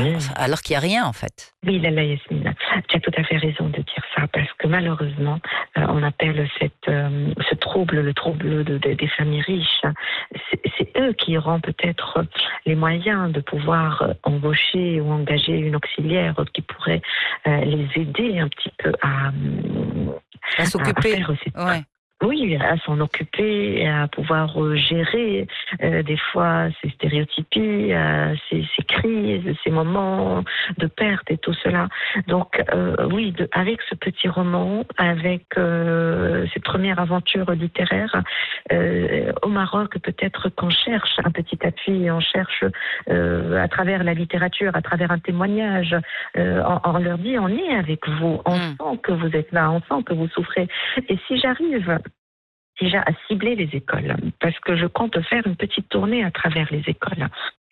alors qu'il n'y a rien en fait. Oui, Lalla Yasmine, tu as tout à fait raison de dire ça, parce que malheureusement, on appelle ce trouble le trouble des familles riches. C'est eux qui auront peut-être les moyens de pouvoir embaucher ou engager une auxiliaire qui pourrait les aider un petit peu à s'occuper. Oui, à s'en occuper, à pouvoir gérer des fois ces stéréotypies, ces crises, ces moments de perte et tout cela. Donc oui, avec ce petit roman, avec cette première aventure littéraire, au Maroc, peut-être qu'on cherche un petit appui, on cherche à travers la littérature, à travers un témoignage, on leur dit on est avec vous, on sent que vous êtes là, on sent que vous souffrez. Et si j'arrive déjà à cibler les écoles, parce que je compte faire une petite tournée à travers les écoles,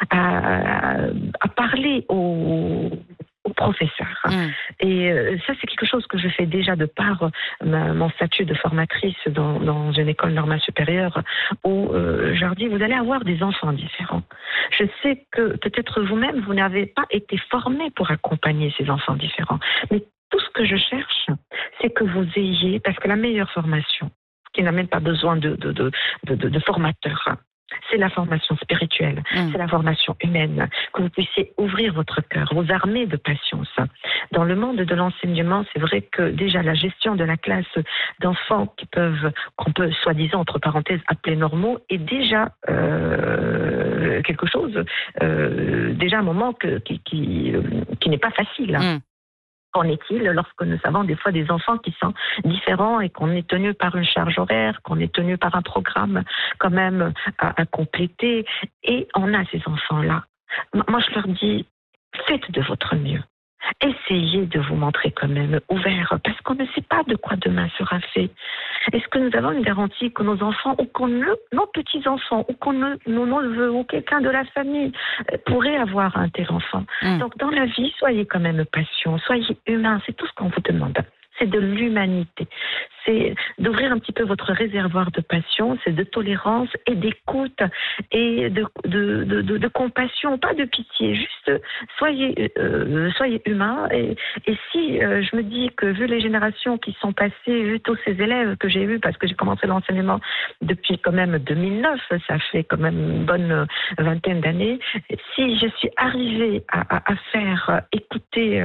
à parler aux professeurs. Et ça, c'est quelque chose que je fais déjà de par mon statut de formatrice dans une école normale supérieure, où je leur dis, vous allez avoir des enfants différents. Je sais que peut-être vous-même, vous n'avez pas été formé pour accompagner ces enfants différents. Mais tout ce que je cherche, c'est que vous ayez, parce que la meilleure formation, qui n'a même pas besoin de formateurs, c'est la formation spirituelle, c'est la formation humaine, que vous puissiez ouvrir votre cœur, vous armer de patience. Dans le monde de l'enseignement, c'est vrai que déjà la gestion de la classe d'enfants qu'on peut soi-disant, entre parenthèses, appeler normaux, est déjà quelque chose, déjà un moment qui n'est pas facile. Qu'en est-il lorsque nous avons des fois des enfants qui sont différents et qu'on est tenu par une charge horaire, qu'on est tenu par un programme quand même à compléter, et on a ces enfants-là. Moi, je leur dis, faites de votre mieux. Essayez de vous montrer quand même ouvert, parce qu'on ne sait pas de quoi demain sera fait. Est-ce que nous avons une garantie que nos enfants, ou nos petits-enfants, ou nos neveux, ou quelqu'un de la famille pourrait avoir un tel enfant? Donc dans la vie, soyez quand même patient, soyez humain, c'est tout ce qu'on vous demande. C'est de l'humanité. C'est d'ouvrir un petit peu votre réservoir de passion, c'est de tolérance et d'écoute et de compassion, pas de pitié. Juste soyez humains. Et si je me dis que vu les générations qui sont passées, vu tous ces élèves que j'ai eus, parce que j'ai commencé l'enseignement depuis quand même 2009, ça fait quand même une bonne vingtaine d'années. Si je suis arrivée à faire écouter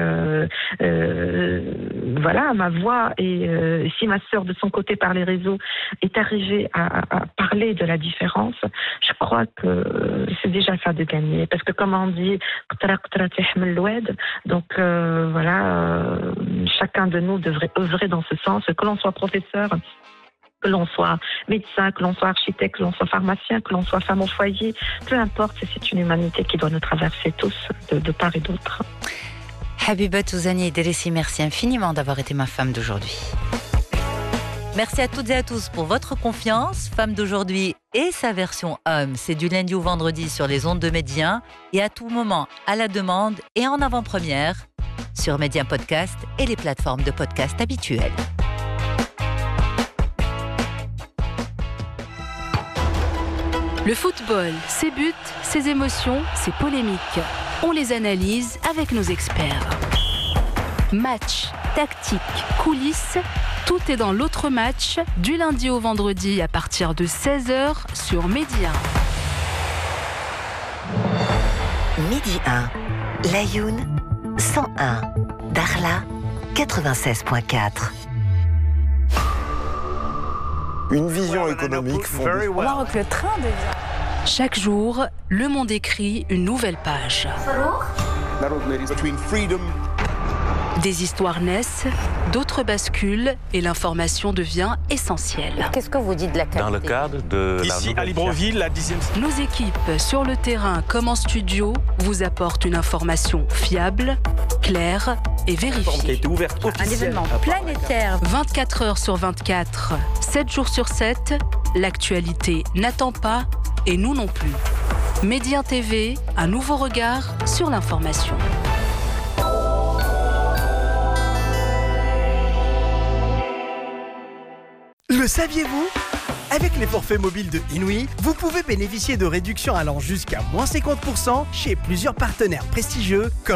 voilà ma voix, et si ma sœur de son côté par les réseaux est arrivée à parler de la différence, je crois que c'est déjà ça de gagner, parce que comme on dit, donc voilà, chacun de nous devrait œuvrer dans ce sens, que l'on soit professeur, que l'on soit médecin, que l'on soit architecte, que l'on soit pharmacien, que l'on soit femme au foyer, peu importe, c'est une humanité qui doit nous traverser tous de part et d'autre. Habiba Touzani Idrissi, merci infiniment d'avoir été ma femme d'aujourd'hui. Merci à toutes et à tous pour votre confiance. Femme d'aujourd'hui et sa version homme, c'est du lundi au vendredi sur les ondes de Média, et à tout moment, à la demande et en avant-première sur Média Podcast et les plateformes de podcast habituelles. Le football, ses buts, ses émotions, ses polémiques. On les analyse avec nos experts. Match, tactique, coulisses, tout est dans l'autre match, du lundi au vendredi à partir de 16h sur Média. Midi 1, Layoun 101, Darla 96.4. Une vision économique fondée. Au Maroc, le train devient... Chaque jour, Le Monde écrit une nouvelle page. Des histoires naissent, d'autres basculent et l'information devient essentielle. Qu'est-ce que vous dites de la qualité ? Dans le cadre de ici à Libreville, la 10e... Nos équipes, sur le terrain comme en studio, vous apportent une information fiable, claire et vérifiée. Qui a été ouverte Un événement planétaire. 24 heures sur 24, 7 jours sur 7, l'actualité n'attend pas et nous non plus. Média TV, un nouveau regard sur l'information. Le saviez-vous ? Avec les forfaits mobiles de Inouï, vous pouvez bénéficier de réductions allant jusqu'à -50% chez plusieurs partenaires prestigieux comme